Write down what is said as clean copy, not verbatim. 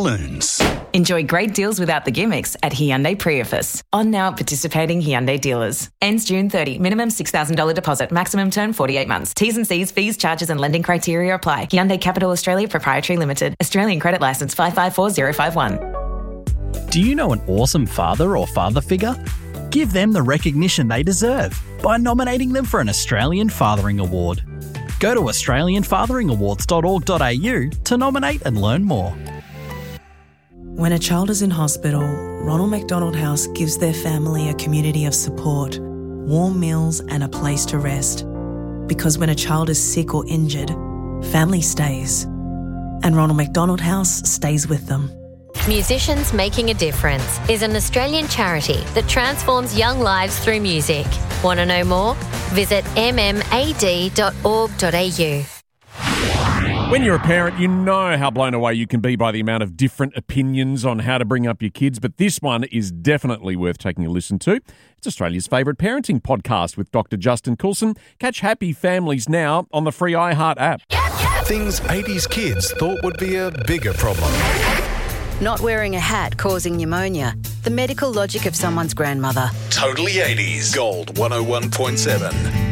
balloons. Enjoy great deals without the gimmicks at Hyundai Priefus. On now at participating Hyundai dealers. Ends June 30. Minimum $6,000 deposit. Maximum term 48 months. T's and C's, fees, charges and lending criteria apply. Hyundai Capital Australia Proprietary Limited. Australian Credit Licence 554051. Do you know an awesome father or father figure? Give them the recognition they deserve by nominating them for an Australian Fathering Award. Go to australianfatheringawards.org.au to nominate and learn more. When a child is in hospital, Ronald McDonald House gives their family a community of support, warm meals and a place to rest. Because when a child is sick or injured, family stays. And Ronald McDonald House stays with them. Musicians Making a Difference is an Australian charity that transforms young lives through music. Want to know more? Visit mmad.org.au. When you're a parent, you know how blown away you can be by the amount of different opinions on how to bring up your kids, but this one is definitely worth taking a listen to. It's Australia's favourite parenting podcast with Dr. Justin Coulson. Catch Happy Families now on the free iHeart app. Things 80s kids thought would be a bigger problem. Not wearing a hat causing pneumonia. The medical logic of someone's grandmother. Totally 80s. Gold 101.7.